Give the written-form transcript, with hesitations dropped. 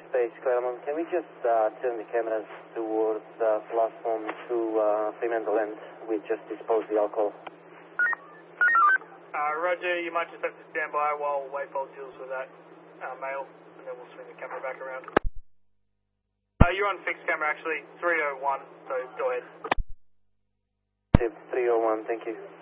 Space Claremont. Can we just turn the cameras towards platform to Fremantle End? We just disposed the alcohol. Roger, you might just have to stand by while Wayfold deals with that mail, and then we'll swing the camera back around. You're on fixed camera actually, 301, so go ahead. 301, thank you.